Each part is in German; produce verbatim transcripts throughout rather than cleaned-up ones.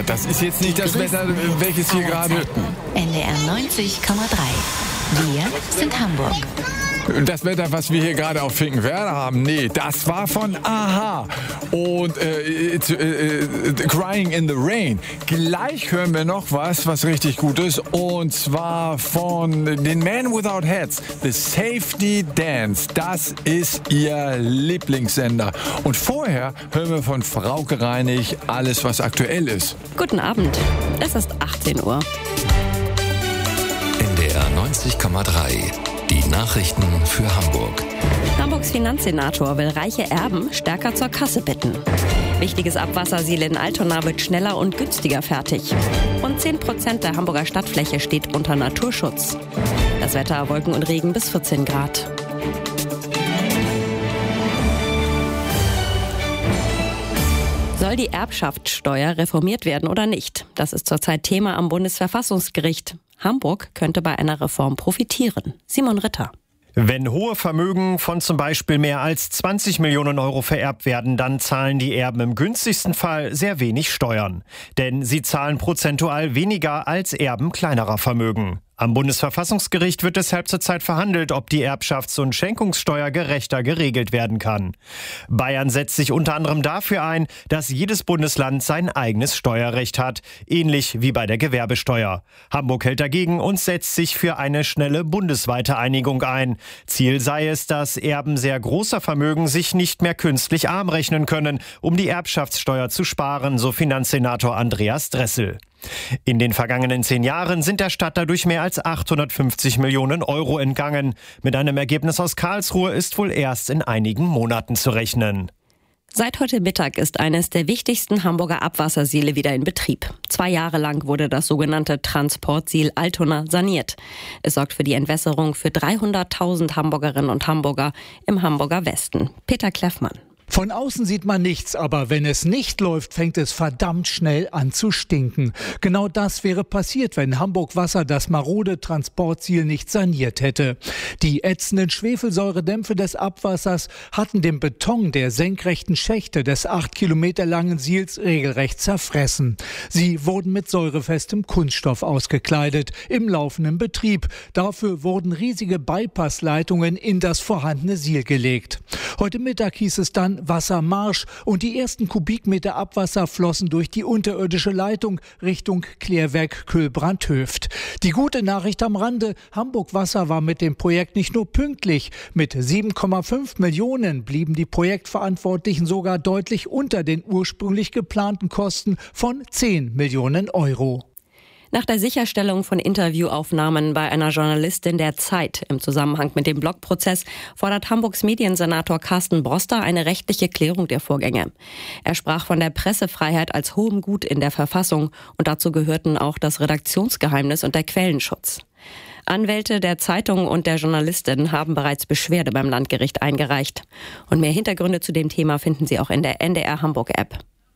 Ja, das ist jetzt nicht das Wetter, welches hier gerade... N D R neunzig Komma drei. Wir sind Hamburg. Das Wetter, was wir hier gerade auf Finkenwerder haben, nee, das war von Aha. Und äh, it's, äh, Crying in the Rain. Gleich hören wir noch was, was richtig gut ist. Und zwar von den Man Without Hats. The Safety Dance. Das ist ihr Lieblingssender. Und vorher hören wir von Frauke Reinig alles, was aktuell ist. Guten Abend. Es ist achtzehn Uhr. N D R neunzig Komma drei. Die Nachrichten für Hamburg. Hamburgs Finanzsenator will reiche Erben stärker zur Kasse bitten. Wichtiges Abwassersiel in Altona wird schneller und günstiger fertig. Und zehn Prozent der Hamburger Stadtfläche steht unter Naturschutz. Das Wetter: Wolken und Regen bis vierzehn Grad. Soll die Erbschaftssteuer reformiert werden oder nicht? Das ist zurzeit Thema am Bundesverfassungsgericht. Hamburg könnte bei einer Reform profitieren. Simon Ritter. Wenn hohe Vermögen von zum Beispiel mehr als zwanzig Millionen Euro vererbt werden, dann zahlen die Erben im günstigsten Fall sehr wenig Steuern. Denn sie zahlen prozentual weniger als Erben kleinerer Vermögen. Am Bundesverfassungsgericht wird deshalb zurzeit verhandelt, ob die Erbschafts- und Schenkungssteuer gerechter geregelt werden kann. Bayern setzt sich unter anderem dafür ein, dass jedes Bundesland sein eigenes Steuerrecht hat, ähnlich wie bei der Gewerbesteuer. Hamburg hält dagegen und setzt sich für eine schnelle bundesweite Einigung ein. Ziel sei es, dass Erben sehr großer Vermögen sich nicht mehr künstlich arm rechnen können, um die Erbschaftssteuer zu sparen, so Finanzsenator Andreas Dressel. In den vergangenen zehn Jahren sind der Stadt dadurch mehr als achthundertfünfzig Millionen Euro entgangen. Mit einem Ergebnis aus Karlsruhe ist wohl erst in einigen Monaten zu rechnen. Seit heute Mittag ist eines der wichtigsten Hamburger Abwassersiele wieder in Betrieb. Zwei Jahre lang wurde das sogenannte Transportsiel Altona saniert. Es sorgt für die Entwässerung für dreihunderttausend Hamburgerinnen und Hamburger im Hamburger Westen. Peter Kleffmann. Von außen sieht man nichts, aber wenn es nicht läuft, fängt es verdammt schnell an zu stinken. Genau das wäre passiert, wenn Hamburg Wasser das marode Transportsiel nicht saniert hätte. Die ätzenden Schwefelsäuredämpfe des Abwassers hatten den Beton der senkrechten Schächte des acht Kilometer langen Siels regelrecht zerfressen. Sie wurden mit säurefestem Kunststoff ausgekleidet, im laufenden Betrieb. Dafür wurden riesige Bypassleitungen in das vorhandene Siel gelegt. Heute Mittag hieß es dann Wassermarsch und die ersten Kubikmeter Abwasser flossen durch die unterirdische Leitung Richtung Klärwerk Kühlbrandhöft. Die gute Nachricht am Rande: Hamburg Wasser war mit dem Projekt nicht nur pünktlich. Mit sieben Komma fünf Millionen blieben die Projektverantwortlichen sogar deutlich unter den ursprünglich geplanten Kosten von zehn Millionen Euro. Nach der Sicherstellung von Interviewaufnahmen bei einer Journalistin der Zeit im Zusammenhang mit dem Blogprozess fordert Hamburgs Mediensenator Carsten Broster eine rechtliche Klärung der Vorgänge. Er sprach von der Pressefreiheit als hohem Gut in der Verfassung und dazu gehörten auch das Redaktionsgeheimnis und der Quellenschutz. Anwälte der Zeitung und der Journalistin haben bereits Beschwerde beim Landgericht eingereicht. Und mehr Hintergründe zu dem Thema finden Sie auch in der N D R Hamburg-App.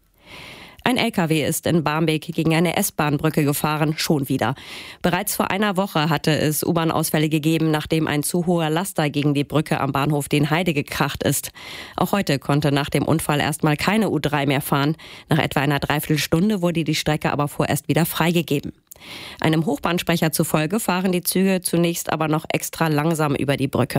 Ein L K W ist in Barmbek gegen eine S-Bahn-Brücke gefahren, schon wieder. Bereits vor einer Woche hatte es U-Bahn-Ausfälle gegeben, nachdem ein zu hoher Laster gegen die Brücke am Bahnhof Denheide gekracht ist. Auch heute konnte nach dem Unfall erstmal keine U drei mehr fahren. Nach etwa einer Dreiviertelstunde wurde die Strecke aber vorerst wieder freigegeben. Einem Hochbahnsprecher zufolge fahren die Züge zunächst aber noch extra langsam über die Brücke.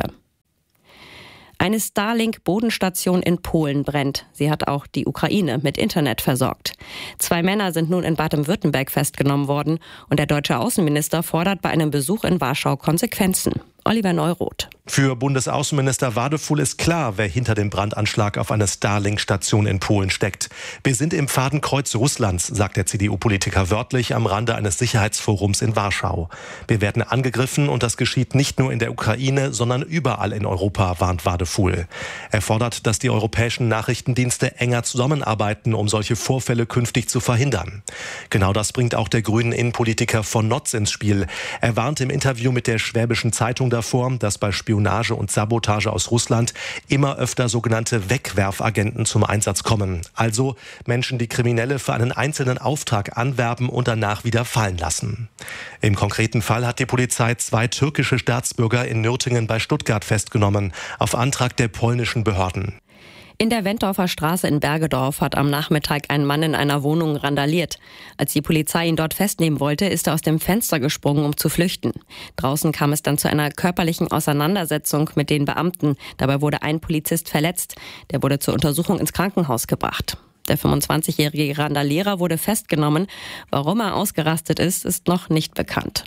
Eine Starlink-Bodenstation in Polen brennt. Sie hat auch die Ukraine mit Internet versorgt. Zwei Männer sind nun in Baden-Württemberg festgenommen worden und der deutsche Außenminister fordert bei einem Besuch in Warschau Konsequenzen. Oliver Neuroth. Für Bundesaußenminister Wadefuhl ist klar, wer hinter dem Brandanschlag auf eine Starlink-Station in Polen steckt. Wir sind im Fadenkreuz Russlands, sagt der C D U-Politiker wörtlich am Rande eines Sicherheitsforums in Warschau. Wir werden angegriffen und das geschieht nicht nur in der Ukraine, sondern überall in Europa, warnt Wadefuhl. Er fordert, dass die europäischen Nachrichtendienste enger zusammenarbeiten, um solche Vorfälle künftig zu verhindern. Genau das bringt auch der grünen Innenpolitiker von Notz ins Spiel. Er warnt im Interview mit der Schwäbischen Zeitung davor, dass bei Spionage und Sabotage aus Russland immer öfter sogenannte Wegwerfagenten zum Einsatz kommen. Also Menschen, die Kriminelle für einen einzelnen Auftrag anwerben und danach wieder fallen lassen. Im konkreten Fall hat die Polizei zwei türkische Staatsbürger in Nürtingen bei Stuttgart festgenommen, auf Antrag der polnischen Behörden. In der Wentorfer Straße in Bergedorf hat am Nachmittag ein Mann in einer Wohnung randaliert. Als die Polizei ihn dort festnehmen wollte, ist er aus dem Fenster gesprungen, um zu flüchten. Draußen kam es dann zu einer körperlichen Auseinandersetzung mit den Beamten. Dabei wurde ein Polizist verletzt. Der wurde zur Untersuchung ins Krankenhaus gebracht. Der fünfundzwanzigjährige Randalierer wurde festgenommen. Warum er ausgerastet ist, ist noch nicht bekannt.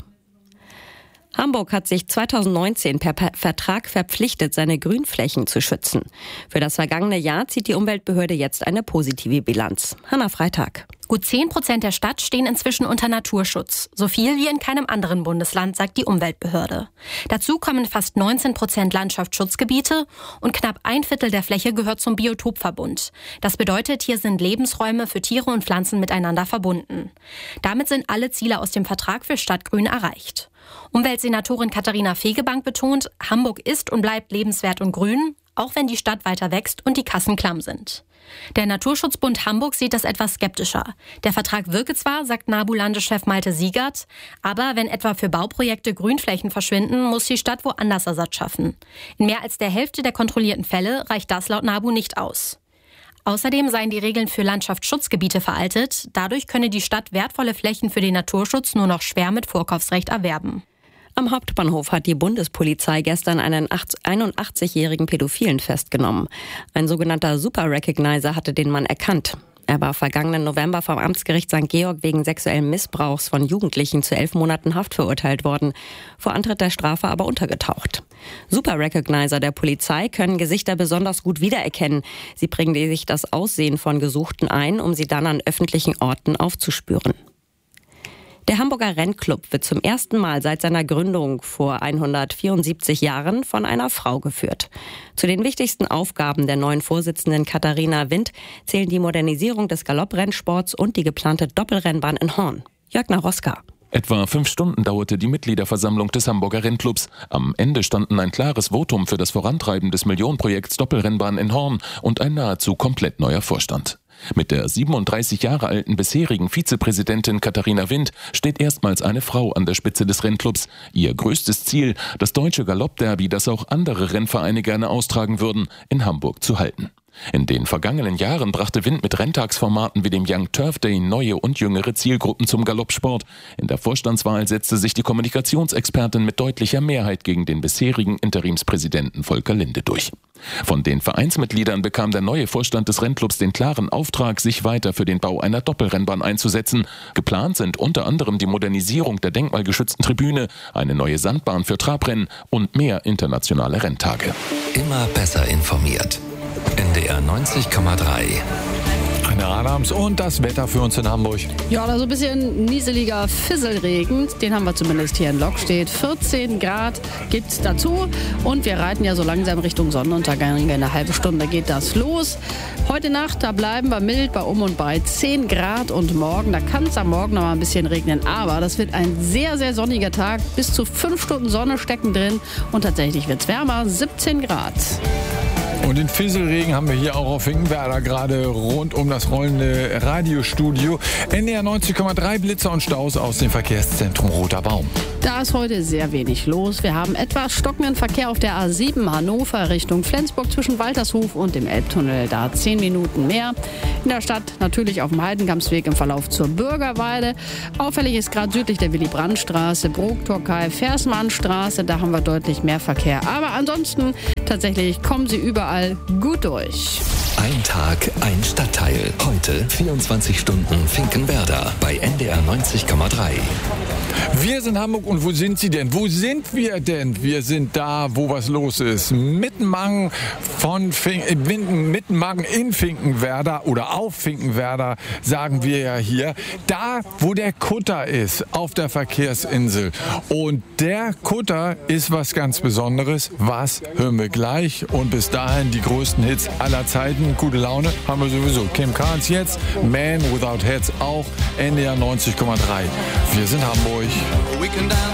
Hamburg hat sich zweitausendneunzehn per Vertrag verpflichtet, seine Grünflächen zu schützen. Für das vergangene Jahr zieht die Umweltbehörde jetzt eine positive Bilanz. Hanna Freitag. Gut zehn Prozent der Stadt stehen inzwischen unter Naturschutz. So viel wie in keinem anderen Bundesland, sagt die Umweltbehörde. Dazu kommen fast neunzehn Prozent Landschaftsschutzgebiete und knapp ein Viertel der Fläche gehört zum Biotopverbund. Das bedeutet, hier sind Lebensräume für Tiere und Pflanzen miteinander verbunden. Damit sind alle Ziele aus dem Vertrag für Stadtgrün erreicht. Umweltsenatorin Katharina Fegebank betont, Hamburg ist und bleibt lebenswert und grün, auch wenn die Stadt weiter wächst und die Kassen klamm sind. Der Naturschutzbund Hamburg sieht das etwas skeptischer. Der Vertrag wirke zwar, sagt NABU-Landeschef Malte Siegert, aber wenn etwa für Bauprojekte Grünflächen verschwinden, muss die Stadt woanders Ersatz schaffen. In mehr als der Hälfte der kontrollierten Fälle reicht das laut NABU nicht aus. Außerdem seien die Regeln für Landschaftsschutzgebiete veraltet. Dadurch könne die Stadt wertvolle Flächen für den Naturschutz nur noch schwer mit Vorkaufsrecht erwerben. Am Hauptbahnhof hat die Bundespolizei gestern einen einundachtzigjährigen Pädophilen festgenommen. Ein sogenannter Super-Recognizer hatte den Mann erkannt. Er war vergangenen November vom Amtsgericht Sankt Georg wegen sexuellen Missbrauchs von Jugendlichen zu elf Monaten Haft verurteilt worden. Vor Antritt der Strafe aber untergetaucht. Super-Recognizer der Polizei können Gesichter besonders gut wiedererkennen. Sie bringen sich das Aussehen von Gesuchten ein, um sie dann an öffentlichen Orten aufzuspüren. Der Hamburger Rennclub wird zum ersten Mal seit seiner Gründung vor hundertvierundsiebzig Jahren von einer Frau geführt. Zu den wichtigsten Aufgaben der neuen Vorsitzenden Katharina Wind zählen die Modernisierung des Galopprennsports und die geplante Doppelrennbahn in Horn. Jörg Naroska. Etwa fünf Stunden dauerte die Mitgliederversammlung des Hamburger Rennclubs. Am Ende standen ein klares Votum für das Vorantreiben des Millionenprojekts Doppelrennbahn in Horn und ein nahezu komplett neuer Vorstand. Mit der siebenunddreißig Jahre alten bisherigen Vizepräsidentin Katharina Wind steht erstmals eine Frau an der Spitze des Rennclubs. Ihr größtes Ziel, das deutsche Galoppderby, das auch andere Rennvereine gerne austragen würden, in Hamburg zu halten. In den vergangenen Jahren brachte Wind mit Renntagsformaten wie dem Young Turf Day neue und jüngere Zielgruppen zum Galoppsport. In der Vorstandswahl setzte sich die Kommunikationsexpertin mit deutlicher Mehrheit gegen den bisherigen Interimspräsidenten Volker Linde durch. Von den Vereinsmitgliedern bekam der neue Vorstand des Rennclubs den klaren Auftrag, sich weiter für den Bau einer Doppelrennbahn einzusetzen. Geplant sind unter anderem die Modernisierung der denkmalgeschützten Tribüne, eine neue Sandbahn für Trabrennen und mehr internationale Renntage. Immer besser informiert. N D R neunzig Komma drei. Eine Adams und das Wetter für uns in Hamburg. Ja, also ein bisschen nieseliger Fisselregen, den haben wir zumindest hier in Lockstedt. vierzehn Grad gibt's dazu und wir reiten ja so langsam Richtung Sonnenuntergang. In einer halben Stunde geht das los. Heute Nacht, da bleiben wir mild bei um und bei zehn Grad und morgen, da kann es am Morgen noch mal ein bisschen regnen. Aber das wird ein sehr, sehr sonniger Tag. Bis zu fünf Stunden Sonne stecken drin und tatsächlich wird's wärmer, siebzehn Grad. Und den Fisselregen haben wir hier auch auf Finkenwerder, gerade rund um das rollende Radiostudio. N D R neunzig Komma drei, Blitzer und Staus aus dem Verkehrszentrum Roter Baum. Da ist heute sehr wenig los. Wir haben etwas stockenden Verkehr auf der A sieben Hannover Richtung Flensburg zwischen Waltershof und dem Elbtunnel. Da zehn Minuten mehr. In der Stadt natürlich auf dem Heidenkampsweg im Verlauf zur Bürgerweide. Auffällig ist gerade südlich der Willy-Brandt-Straße, Brok-Torkay, Versmannstraße. Da haben wir deutlich mehr Verkehr. Aber ansonsten tatsächlich kommen Sie überall gut durch. Ein Tag, ein Stadtteil. Heute vierundzwanzig Stunden Finkenwerder bei N D R neunzig Komma drei. Wir sind Hamburg und wo sind Sie denn? Wo sind wir denn? Wir sind da, wo was los ist. Mittenmangen von Fink, äh, Mittenmangen in Finkenwerder oder auf Finkenwerder, sagen wir ja hier. Da, wo der Kutter ist, auf der Verkehrsinsel. Und der Kutter ist was ganz Besonderes. Was hören wir gleich? Und bis dahin die größten Hits aller Zeiten. Gute Laune haben wir sowieso. Kim Carnes jetzt, Man Without Heads auch. N D R neunzig Komma drei. Wir sind Hamburg.